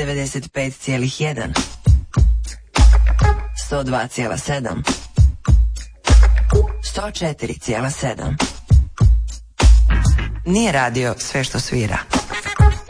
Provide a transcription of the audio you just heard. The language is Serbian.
95,1, 102,7, 104,7. Nije radio sve što svira.